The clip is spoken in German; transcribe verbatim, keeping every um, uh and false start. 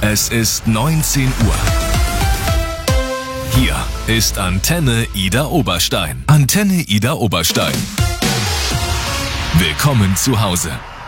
Es ist neunzehn Uhr. Hier ist Antenne Ida Oberstein. Antenne Ida Oberstein. Willkommen zu Hause.